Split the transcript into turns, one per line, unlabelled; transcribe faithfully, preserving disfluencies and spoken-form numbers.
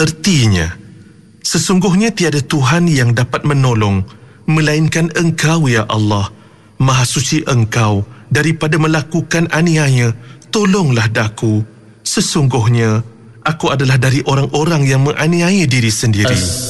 Ertinya, sesungguhnya tiada Tuhan yang dapat menolong melainkan Engkau, ya Allah. Maha suci Engkau daripada melakukan aniaya. Tolonglah daku. Sesungguhnya aku adalah dari orang-orang yang menganiaya diri sendiri.